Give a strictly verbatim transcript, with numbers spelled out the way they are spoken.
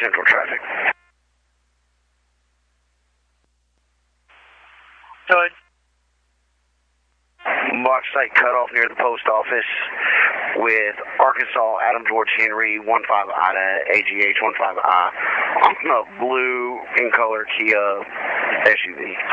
Central traffic. Good. Box site cutoff near the post office with Arkansas Adam George Henry one five Ida A G H one five I on a blue in color Kia S U V.